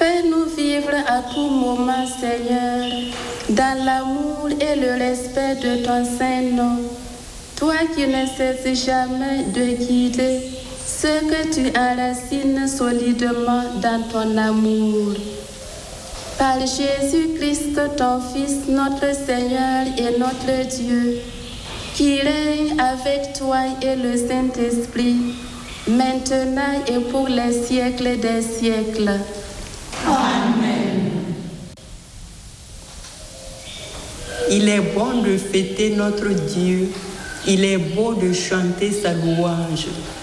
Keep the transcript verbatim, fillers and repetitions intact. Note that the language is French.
Fais-nous vivre à tout moment, Seigneur, dans l'amour et le respect de ton saint nom. Toi qui ne cesses jamais de guider ceux que tu enracines solidement dans ton amour. Par Jésus-Christ, ton Fils, notre Seigneur et notre Dieu, qui règne avec toi et le Saint-Esprit, maintenant et pour les siècles des siècles. Amen. Il est bon de fêter notre Dieu, il est beau de chanter sa louange.